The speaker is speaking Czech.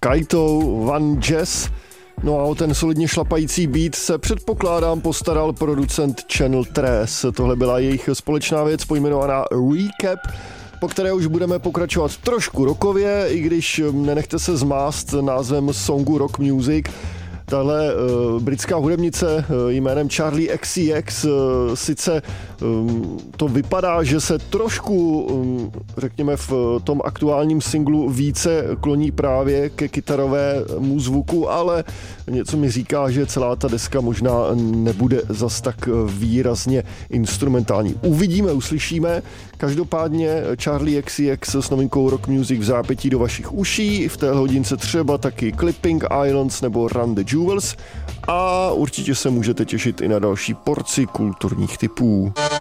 Kaitou, Van Jazz. No a o ten solidně šlapající beat se předpokládám postaral producent Channel Tres. Tohle byla jejich společná věc pojmenovaná Recap, po které už budeme pokračovat trošku rockově, i když nenechte se zmást názvem songu Rock Music. Tahle britská hudebnice jménem Charli XCX sice to vypadá, že se trošku, řekněme, v tom aktuálním singlu více kloní právě ke kytarovému zvuku, ale něco mi říká, že celá ta deska možná nebude zas tak výrazně instrumentální. Uvidíme, uslyšíme. Každopádně Charli XCX s novinkou Rock Music v zápětí do vašich uší, v té hodince třeba taky Clipping Islands nebo Run the Jewels a určitě se můžete těšit i na další porci kulturních tipů.